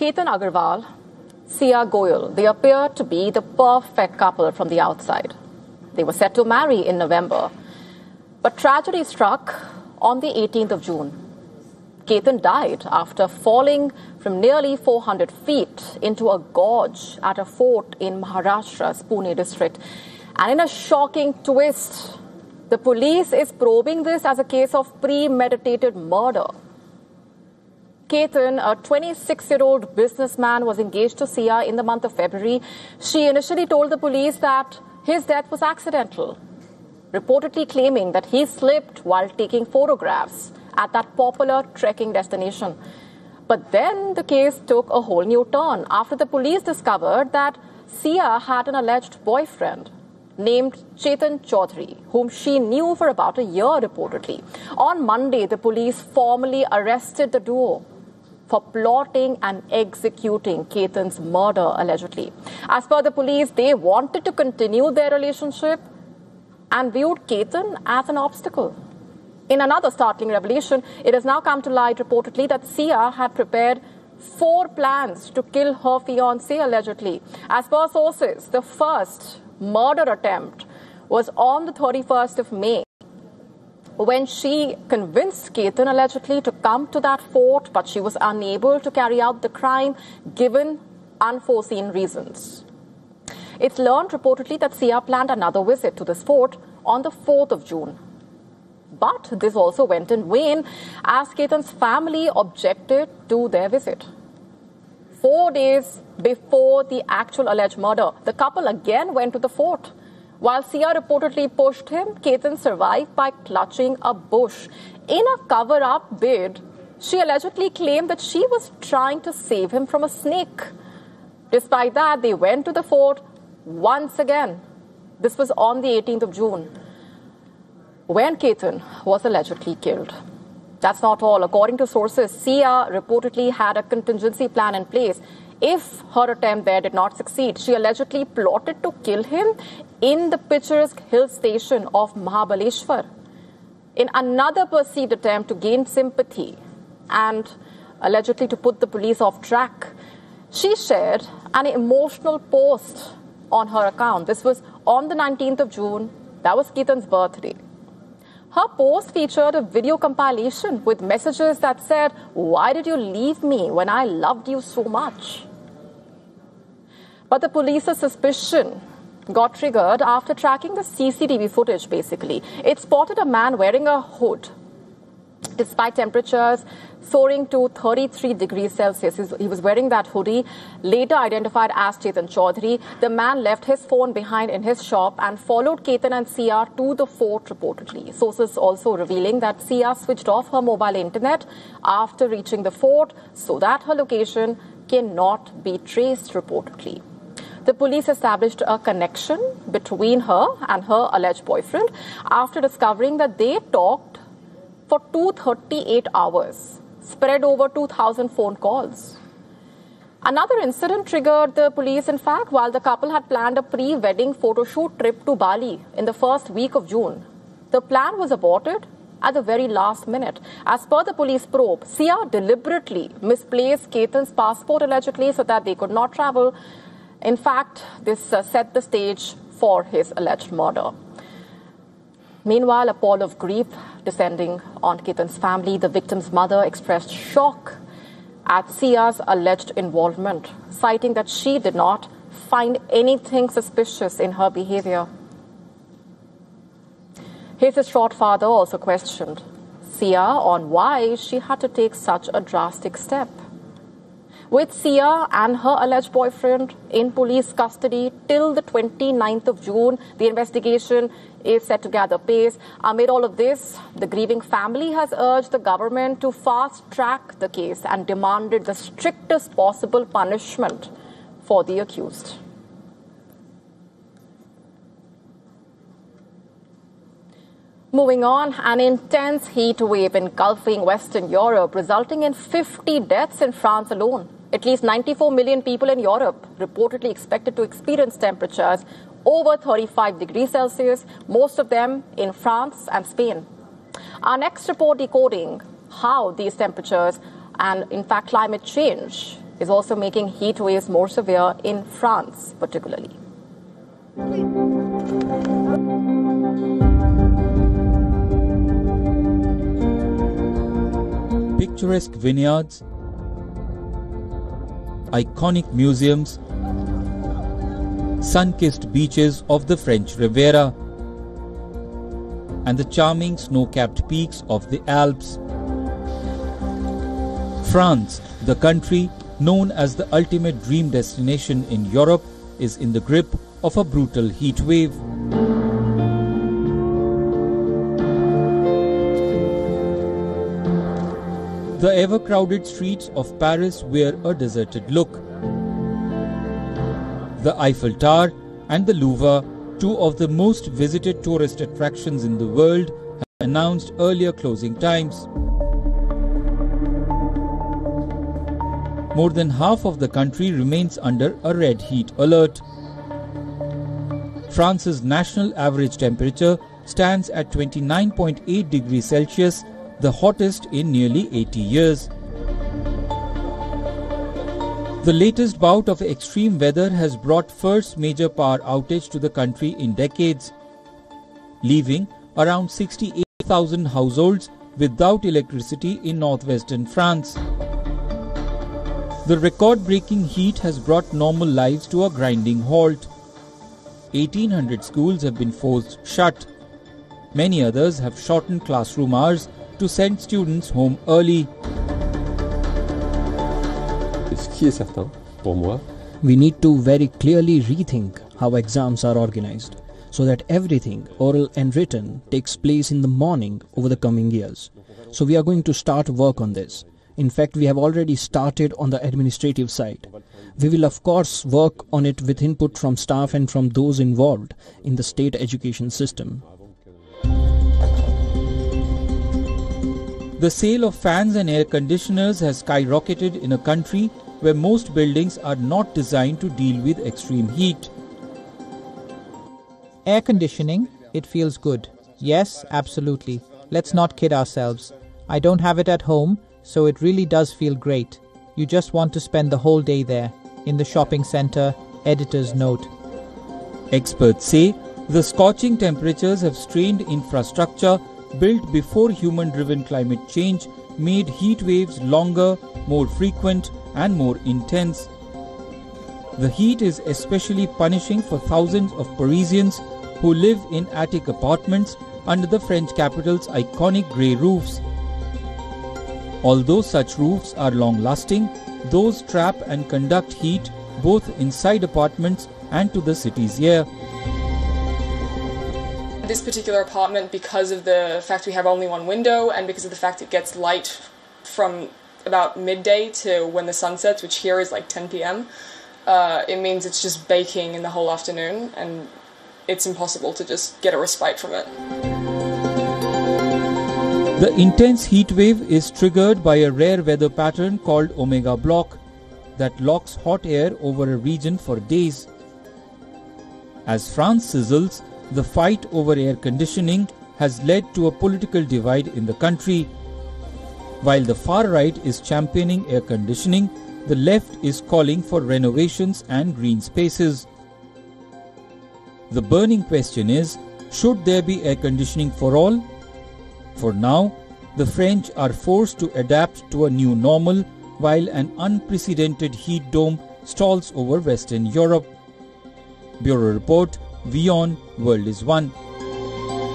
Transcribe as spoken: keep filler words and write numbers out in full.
Ketan Agarwal, Sia Goyal, they appear to be the perfect couple from the outside. They were set to marry in November. But tragedy struck on the eighteenth of June. Ketan died after falling from nearly four hundred feet into a gorge at a fort in Maharashtra's Pune district. And in a shocking twist, the police is probing this as a case of premeditated murder. Ketan, a twenty-six-year-old businessman, was engaged to Sia in the month of February. She initially told the police that his death was accidental, reportedly claiming that he slipped while taking photographs at that popular trekking destination. But then the case took a whole new turn after the police discovered that Sia had an alleged boyfriend named Chetan Chaudhary, whom she knew for about a year reportedly. On Monday, the police formally arrested the duo for plotting and executing Ketan's murder, allegedly. As per the police, they wanted to continue their relationship and viewed Ketan as an obstacle. In another startling revelation, it has now come to light reportedly that Sia had prepared four plans to kill her fiancé, allegedly. As per sources, the first murder attempt was on the thirty-first of May, when she convinced Ketan, allegedly, to come to that fort, but she was unable to carry out the crime given unforeseen reasons. It's learned reportedly that Sia planned another visit to this fort on the fourth of June. But this also went in vain as Ketan's family objected to their visit. Four days before the actual alleged murder, the couple again went to the fort. While Sia reportedly pushed him, Ketan survived by clutching a bush. In a cover-up bid, she allegedly claimed that she was trying to save him from a snake. Despite that, they went to the fort once again. This was on the eighteenth of June, when Ketan was allegedly killed. That's not all. According to sources, Sia reportedly had a contingency plan in place. If her attempt there did not succeed, she allegedly plotted to kill him in the picturesque hill station of Mahabaleshwar, in another perceived attempt to gain sympathy and allegedly to put the police off track. She shared an emotional post on her account. This was on the nineteenth of June. That was Ketan's birthday. Her post featured a video compilation with messages that said, "Why did you leave me when I loved you so much?" But the police's suspicion got triggered after tracking the C C T V footage, basically. It spotted a man wearing a hood, despite temperatures soaring to thirty-three degrees Celsius. He was wearing that hoodie, later identified as Chetan Chaudhary. The man left his phone behind in his shop and followed Ketan and Sia to the fort, reportedly. Sources also revealing that Sia switched off her mobile internet after reaching the fort so that her location cannot be traced, reportedly. The police established a connection between her and her alleged boyfriend after discovering that they talked for two hundred thirty-eight hours, spread over two thousand phone calls. Another incident triggered the police, in fact, while the couple had planned a pre-wedding photo shoot trip to Bali in the first week of June. The plan was aborted at the very last minute. As per the police probe, Sia deliberately misplaced Ketan's passport, allegedly, so that they could not travel. In fact, this uh, set the stage for his alleged murder. Meanwhile, a pall of grief descending on Ketan's family. The victim's mother expressed shock at Sia's alleged involvement, citing that she did not find anything suspicious in her behavior. His distraught father also questioned Sia on why she had to take such a drastic step. With Sia and her alleged boyfriend in police custody till the twenty-ninth of June, the investigation is set to gather pace. Amid all of this, the grieving family has urged the government to fast-track the case and demanded the strictest possible punishment for the accused. Moving on, an intense heat wave engulfing Western Europe, resulting in fifty deaths in France alone. At least ninety-four million people in Europe reportedly expected to experience temperatures over thirty-five degrees Celsius, most of them in France and Spain. Our next report decoding how these temperatures and, in fact, climate change is also making heat waves more severe in France, particularly. Picturesque vineyards, iconic museums, sun-kissed beaches of the French Riviera, and the charming snow-capped peaks of the Alps. France, the country known as the ultimate dream destination in Europe, is in the grip of a brutal heat wave. The ever-crowded streets of Paris wear a deserted look. The Eiffel Tower and the Louvre, two of the most visited tourist attractions in the world, have announced earlier closing times. More than half of the country remains under a red heat alert. France's national average temperature stands at twenty-nine point eight degrees Celsius, the hottest in nearly eighty years. The latest bout of extreme weather has brought first major power outage to the country in decades, leaving around sixty-eight thousand households without electricity in northwestern France. The record-breaking heat has brought normal lives to a grinding halt. eighteen hundred schools have been forced shut. Many others have shortened classroom hours to send students home early. We need to very clearly rethink how exams are organized, so that everything, oral and written, takes place in the morning over the coming years. So we are going to start work on this. In fact, we have already started on the administrative side. We will of course work on it with input from staff and from those involved in the state education system. The sale of fans and air conditioners has skyrocketed in a country where most buildings are not designed to deal with extreme heat. Air conditioning, it feels good. Yes, absolutely. Let's not kid ourselves. I don't have it at home, so it really does feel great. You just want to spend the whole day there, in the shopping center, editor's note. Experts say the scorching temperatures have strained infrastructure built before human-driven climate change, made heat waves longer, more frequent and more intense. The heat is especially punishing for thousands of Parisians who live in attic apartments under the French capital's iconic grey roofs. Although such roofs are long-lasting, those trap and conduct heat both inside apartments and to the city's air. This particular apartment, because of the fact we have only one window and because of the fact it gets light from about midday to when the sun sets, which here is like ten p m, uh, it means it's just baking in the whole afternoon and it's impossible to just get a respite from it. The intense heat wave is triggered by a rare weather pattern called Omega Block that locks hot air over a region for days. As France sizzles, the fight over air conditioning has led to a political divide in the country. While the far right is championing air conditioning, the left is calling for renovations and green spaces. The burning question is, should there be air conditioning for all? For now, the French are forced to adapt to a new normal while an unprecedented heat dome stalls over Western Europe. Bureau Report, WION, World is One.